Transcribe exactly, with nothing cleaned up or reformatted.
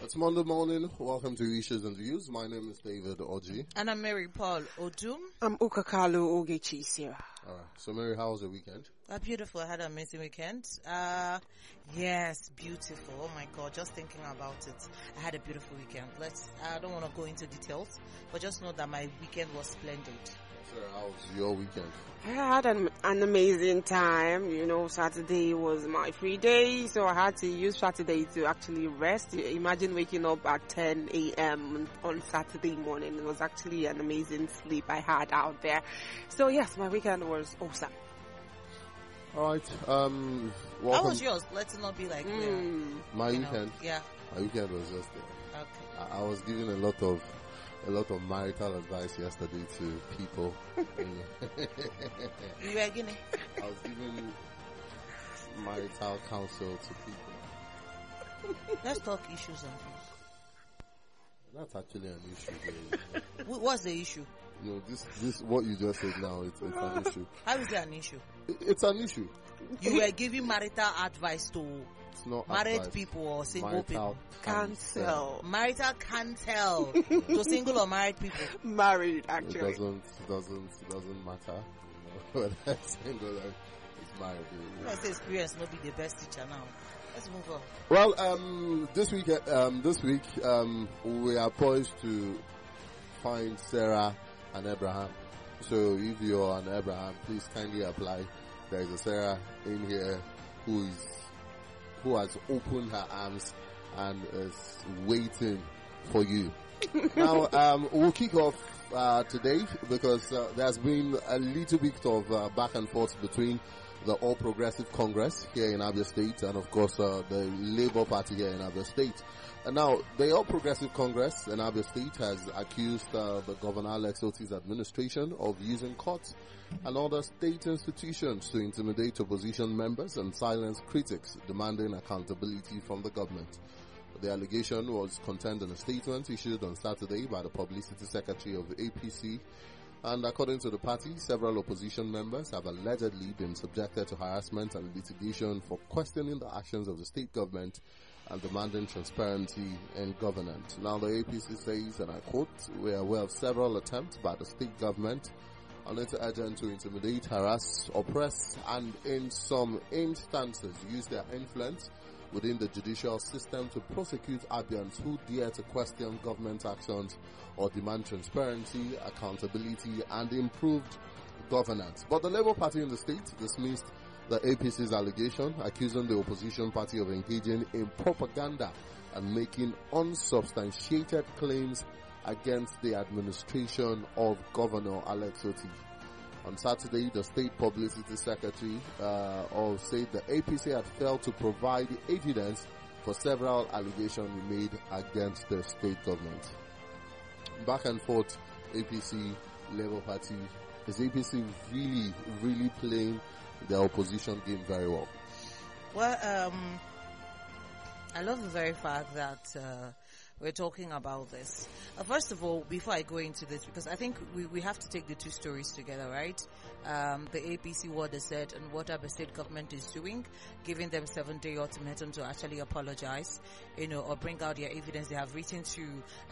It's Monday morning. Welcome to Issues and Views. My name is David Oji. And I'm Mary Paul Odum. I'm Ukakalu Ogechi Sierra. Alright, so Mary, how was your weekend? Uh, beautiful. I had an amazing weekend. Uh, yes, beautiful. Oh my God, just thinking about it. I had a beautiful weekend. Let's, I don't want to go into details, but just know that my weekend was splendid. Sarah, how was your weekend? I had an, an amazing time. You know, Saturday was my free day, so I had to use Saturday to actually rest. Imagine waking up at ten a.m. on Saturday morning. It was actually an amazing sleep I had out there. So yes, my weekend was awesome. Alright, um, How welcome. was yours? Let's not be like, Mm. My you know, weekend? yeah. My weekend was just, uh, Okay. I, I was giving a lot of, a lot of marital advice yesterday to people. You were Guinea. I was giving marital counsel to people. Let's talk issues and That's actually an issue. There. views. What's the issue? You know, this, this, what you just said now, it's, it's an issue. How is it an issue? It, it's an issue. You were giving marital advice to It's not married advice. people or single Marital people. Cancel. Marital counsel to single or married people. Married, It actually. doesn't, it doesn't, it doesn't matter. You know, whether it's single or it's married. you know. Let's say experience not be the best teacher now. Let's move on. Well, um, this week, um, this week, um, we are poised to find Sarah and Abraham. So if you're an Abraham, please kindly apply. There is a Sarah in here who is, who has opened her arms and is waiting for you. Now, um, we'll kick off uh, today because uh, there's been a little bit of uh, back and forth between the All Progressive Congress here in Abia State and, of course, uh, the Labour Party here in Abia State. And now, the All Progressive Congress in Abia State has accused uh, the Governor Alex Oti's administration of using courts and other state institutions to intimidate opposition members and silence critics, demanding accountability from the government. The allegation was contained in a statement issued on Saturday by the Publicity Secretary of the A P C. And according to the party, several opposition members have allegedly been subjected to harassment and litigation for questioning the actions of the state government and demanding transparency in governance. Now the A P C says, and I quote, "We are aware of several attempts by the state government on its agent to intimidate, harass, oppress, and in some instances use their influence within the judicial system to prosecute Abians who dare to question government actions or demand transparency, accountability, and improved governance." But the Labour Party in the state dismissed the A P C's allegation, accusing the opposition party of engaging in propaganda and making unsubstantiated claims against the administration of Governor Alex Oti. On Saturday, the State Publicity Secretary uh, of said the A P C had failed to provide evidence for several allegations made against the state government. Back and forth, A P C, Labour Party. Is A P C really, really playing the opposition game very well? Well, um, I love the very fact that uh, we're talking about this. Uh, first of all, before I go into this, because I think we, we have to take the two stories together, right? Um, the A P C, what they said, and what the state government is doing, giving them seven-day ultimatum to actually apologize, you know, or bring out their evidence. They have written to